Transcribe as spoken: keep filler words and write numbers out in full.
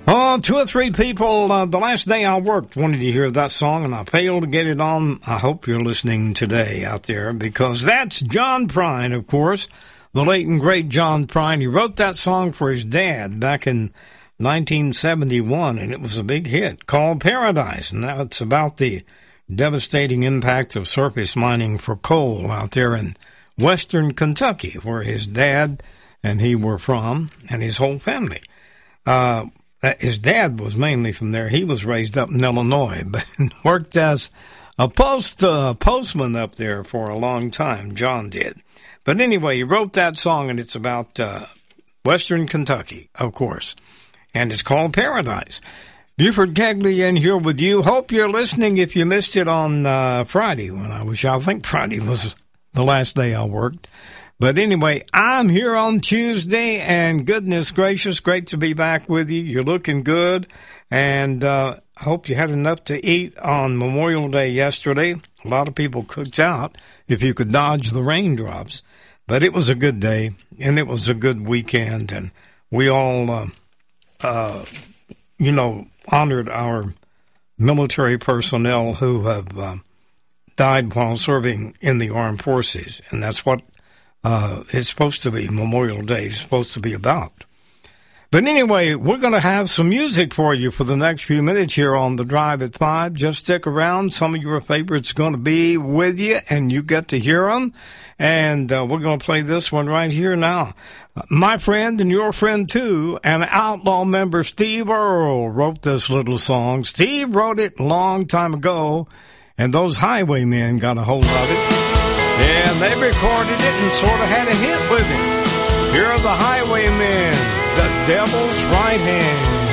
Oh, two or three people uh, the last day I worked wanted to hear that song, and I failed to get it on. I hope you're listening today out there, because that's John Prine, of course, the late and great John Prine. He wrote that song for his dad back in nineteen seventy-one, and it was a big hit called Paradise. And now it's about the devastating impact of surface mining for coal out there in western Kentucky, where his dad and he were from, and his whole family. Uh, his dad was mainly from there. He was raised up in Illinois, but worked as a post uh, postman up there for a long time. John did. But anyway, he wrote that song, and it's about uh, western Kentucky, of course. And it's called Paradise. Buford Kegley in here with you. Hope you're listening if you missed it on uh, Friday when I was, I think Friday was the last day I worked. But anyway, I'm here on Tuesday, and goodness gracious, great to be back with you. You're looking good, and uh, hope you had enough to eat on Memorial Day yesterday. A lot of people cooked out if you could dodge the raindrops. But it was a good day, and it was a good weekend, and we all, uh, uh, you know, honored our military personnel who have uh, died while serving in the armed forces, and that's what Uh, it's supposed to be. Memorial Day is supposed to be about. But anyway, we're going to have some music for you for the next few minutes here on The Drive at five. Just stick around. Some of your favorites are going to be with you, and you get to hear them. And uh, we're going to play this one right here now. My friend, and your friend too, and Outlaw member Steve Earle wrote this little song. Steve wrote it a long time ago, and those Highwaymen got a hold of it. Yeah, and they recorded it and sort of had a hit with it. Here are the Highwaymen, the Devil's Right Hand.